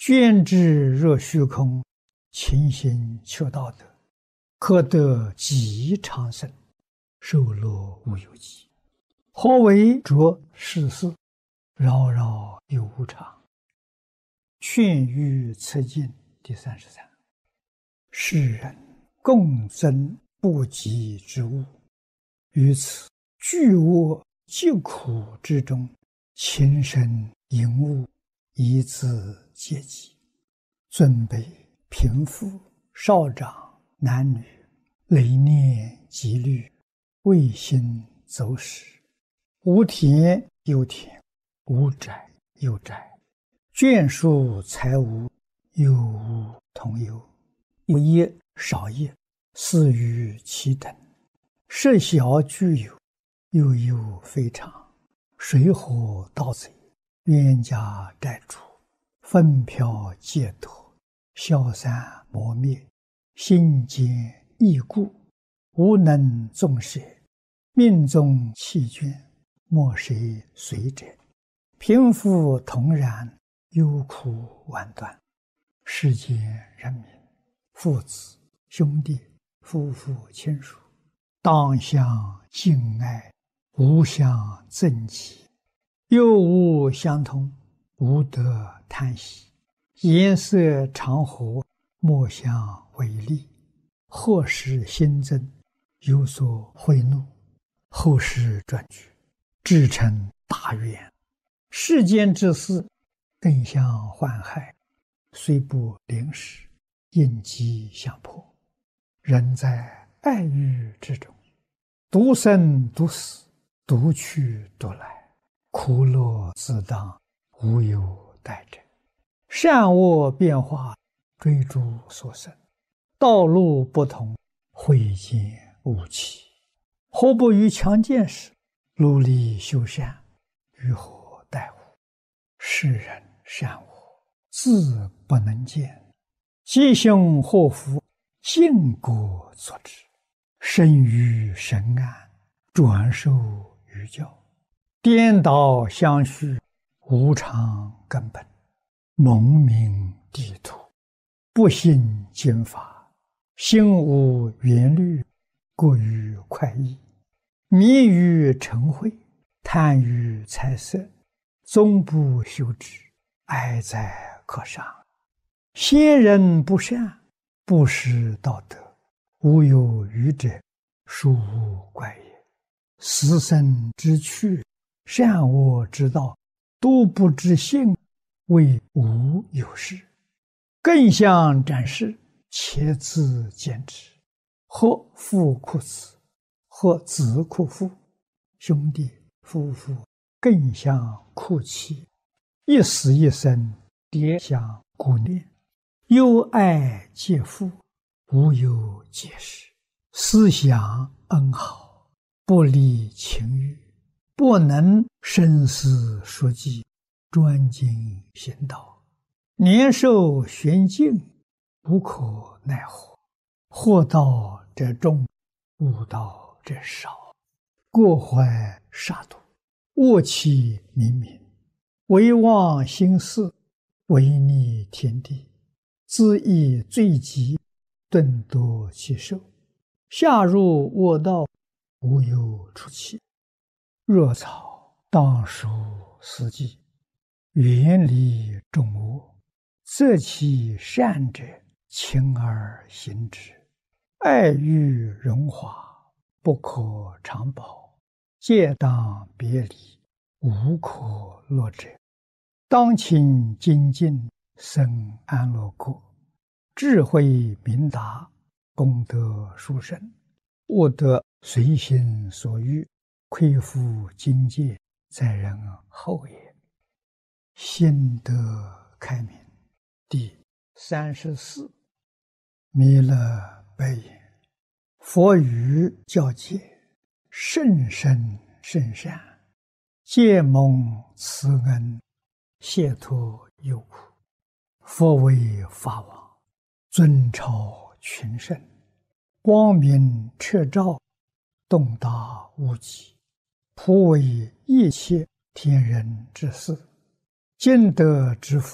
捐之若虚空，勤行求道德，可得极长生，寿乐无有极。何为着世事，扰扰有无常。劝喻策进第33。世人共争不及之物，于此巨恶疾苦之中，情深淫恶，以自戒己。尊卑贫富少长男女，累念积虑，未心走始。无田有田，无宅有宅，眷属财物，有无同有。有业少业，似于其等。设小具有，又有非常。水火盗贼，冤家债主，纷飘借脱，消散磨灭，心坚易固，无能纵舍，命中弃捐，莫谁随者。贫富同然，忧苦万端。世间人民，父子兄弟夫妇亲属，当相敬爱，无相憎忌，有无相同，无得贪喜。颜色常和，莫相违逆。或使新增，有所贿赂，后世转举，至成大愿。世间之事，更相患害，虽不临时，应机相迫。人在爱欲之中，独生独死，独去独来，苦乐自当，无有代者。善恶变化，追逐所生，道路不同，慧见无期。何不于强健时，努力修善，于何待乎？世人善恶，自不能见，吉凶祸福，尽果作之。生于神安，转受于教。颠倒相续，无常根本。蒙明地土，不信经法，心无缘虑，过于快意。迷于嗔恚，贪于财色，终不修之，哀哉可伤。先人不善，不识道德，无有余者，殊无怪也。死生之趣，善恶之道，都不知性，谓无有事。更相展示，且自见之。或父哭子，或子哭父，兄弟夫妇更相哭泣，一死一生，迭相顾念。忧爱皆父，无有解释。思想恩好，不离情欲，不能深思熟记，专精行道。年寿玄静，无可奈何。祸道者众，悟道者少。过怀杀戮，恶气冥冥，唯忘心事，违逆天地，自益罪极，顿夺其寿。下入恶道，无有出期。若草当属四季，远离众恶，择其善者，勤而行之。爱欲荣华，不可长保，戒当别离，无可乐者。当勤精进，生安乐国。智慧明达，功德殊胜，悟得随心所欲，亏负境界，在人后也。心得开明第34。弥勒白言：佛语教诫，甚深甚善，皆蒙慈恩，解脱忧苦。佛为法王，尊超群圣，光明彻照，洞达无极，普为一切天人之事。今得之福，